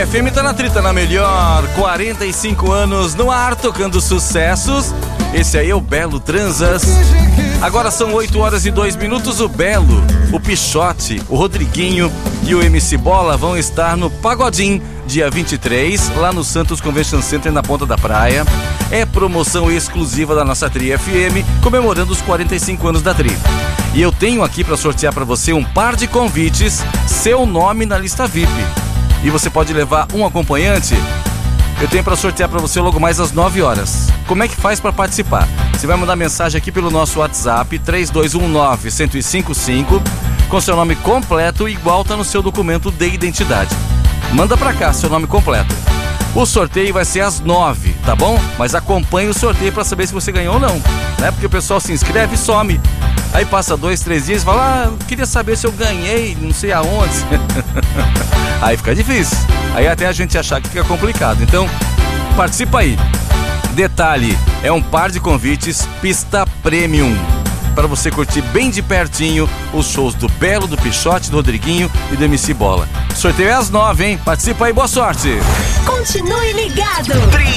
Tri FM tá na trita, na melhor. 45 anos no ar, tocando sucessos. Esse aí é o Belo Transas. Agora são 8 horas e 2 minutos. O Belo, o Pichote, o Rodriguinho e o MC Bola vão estar no Pagodim, dia 23, lá no Santos Convention Center, na Ponta da Praia. É promoção exclusiva da nossa Tri FM, comemorando os 45 anos da Tri. E eu tenho aqui para sortear para você um par de convites, seu nome na lista VIP. E você pode levar um acompanhante. Eu tenho para sortear para você logo mais às 9 horas. Como é que faz para participar? Você vai mandar mensagem aqui pelo nosso WhatsApp 3219-1055 com seu nome completo, igual tá no seu documento de identidade. Manda para cá seu nome completo. O sorteio vai ser às 9, tá bom? Mas acompanhe o sorteio para saber se você ganhou ou não, né? Porque o pessoal se inscreve e some. Aí passa 2, 3 dias e fala, queria saber se eu ganhei, não sei aonde. Aí fica difícil. Aí até a gente achar que fica complicado. Então, participa aí. Detalhe, é um par de convites pista premium, para você curtir bem de pertinho os shows do Belo, do Pichote, do Rodriguinho e do MC Bola. O sorteio é às 9, hein? Participa aí, boa sorte! Continue ligado!